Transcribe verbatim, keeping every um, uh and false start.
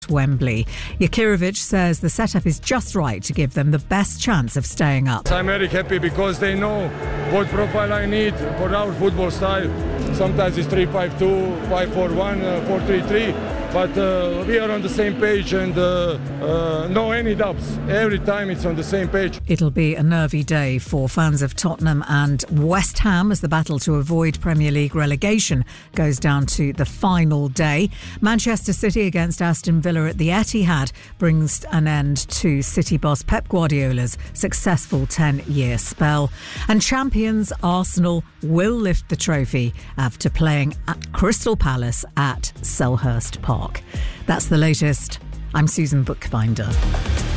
Wembley. Jakirovic says the setup is just right to give them the best chance of staying up. I'm very happy because they know what profile I need for our football style. Sometimes it's three five two, five four one, uh, four three three. But uh, we are on the same page and uh, uh, no any doubts. Every time it's on the same page. It'll be a nervy day for fans of Tottenham and West Ham as the battle to avoid Premier League relegation goes down to the final day. Manchester City against Aston Villa at the Etihad brings an end to City boss Pep Guardiola's successful ten-year spell. And champions Arsenal will lift the trophy after playing at Crystal Palace at Selhurst Park. That's the latest. I'm Susan Bookbinder.